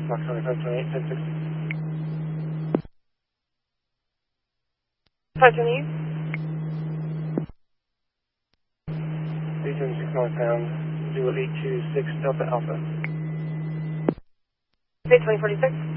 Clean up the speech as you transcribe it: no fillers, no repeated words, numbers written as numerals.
Fox 2528, 1060. 528. 376 northbound, 0826 Delta Alpha. Say 2046.